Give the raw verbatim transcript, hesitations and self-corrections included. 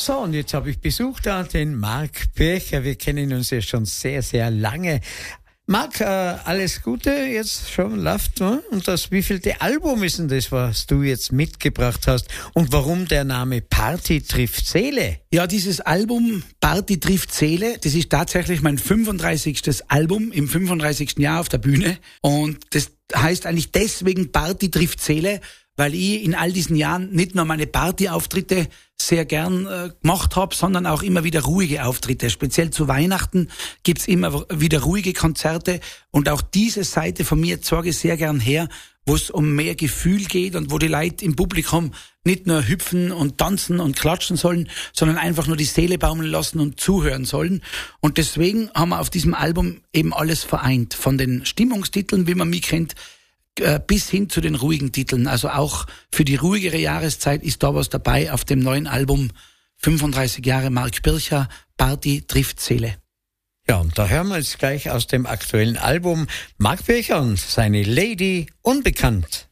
So, und jetzt habe ich Besuch da, den Marc Bircher. Wir kennen uns ja schon sehr, sehr lange. Marc, äh, alles Gute, jetzt schon läuft, ne? Und das wievielte Album ist denn das, was du jetzt mitgebracht hast? Und warum der Name Party trifft Seele? Ja, dieses Album Party trifft Seele, das ist tatsächlich mein fünfunddreißigstes Album im fünfunddreißigsten Jahr auf der Bühne. Und das heißt eigentlich deswegen Party trifft Seele, weil ich in all diesen Jahren nicht nur meine Partyauftritte sehr gern äh, gemacht habe, sondern auch immer wieder ruhige Auftritte. Speziell zu Weihnachten gibt's immer wieder ruhige Konzerte und auch diese Seite von mir zeige ich sehr gern her, wo es um mehr Gefühl geht und wo die Leute im Publikum nicht nur hüpfen und tanzen und klatschen sollen, sondern einfach nur die Seele baumeln lassen und zuhören sollen. Und deswegen haben wir auf diesem Album eben alles vereint. Von den Stimmungstiteln, wie man mich kennt, bis hin zu den ruhigen Titeln. Also auch für die ruhigere Jahreszeit ist da was dabei auf dem neuen Album fünfunddreißig Jahre Marc Bircher, Party trifft Seele. Ja, und da hören wir jetzt gleich aus dem aktuellen Album Marc Bircher und seine Lady Unbekannt.